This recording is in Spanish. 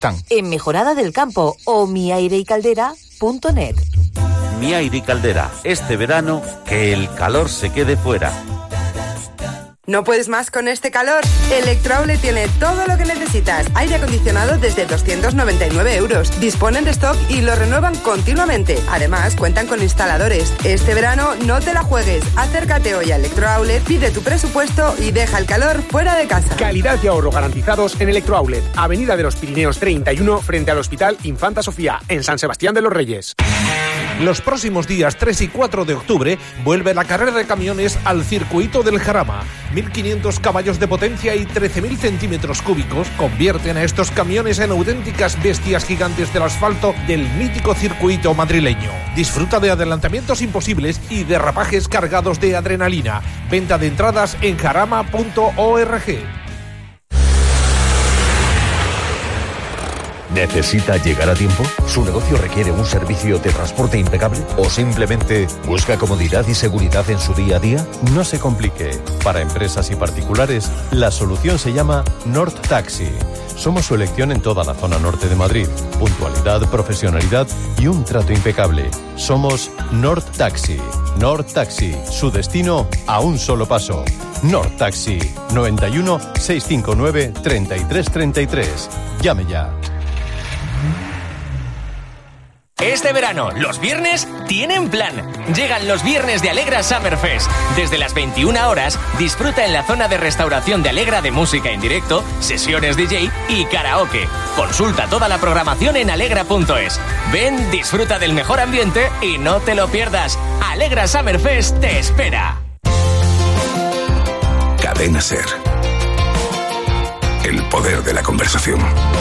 en Mejorada del Campo o miairecaldera.net. Mi Aire y Caldera, este verano, que el calor se quede fuera. ¿No puedes más con este calor? Electroaulet tiene todo lo que necesitas. Aire acondicionado desde 299 euros. Disponen de stock y lo renuevan continuamente. Además, cuentan con instaladores. Este verano no te la juegues. Acércate hoy a Electroaulet, pide tu presupuesto y deja el calor fuera de casa. Calidad y ahorro garantizados en Electroaulet. Avenida de los Pirineos 31, frente al Hospital Infanta Sofía, en San Sebastián de los Reyes. Los próximos días 3 y 4 de octubre vuelve la carrera de camiones al circuito del Jarama. 1.500 caballos de potencia y 13.000 centímetros cúbicos convierten a estos camiones en auténticas bestias gigantes del asfalto del mítico circuito madrileño. Disfruta de adelantamientos imposibles y derrapajes cargados de adrenalina. Venta de entradas en jarama.org. ¿Necesita llegar a tiempo? ¿Su negocio requiere un servicio de transporte impecable? ¿O simplemente busca comodidad y seguridad en su día a día? No se complique. Para empresas y particulares, la solución se llama Nord Taxi. Somos su elección en toda la zona norte de Madrid. Puntualidad, profesionalidad y un trato impecable. Somos Nord Taxi. Nord Taxi, su destino a un solo paso. Nord Taxi, 91 659 3333. Llame ya. Este verano, los viernes tienen plan. Llegan los viernes de Alegra Summerfest. Desde las 21 horas, disfruta en la zona de restauración de Alegra de música en directo, sesiones DJ y karaoke. Consulta toda la programación en alegra.es. Ven, disfruta del mejor ambiente y no te lo pierdas. Alegra Summerfest te espera. Cadena SER. El poder de la conversación.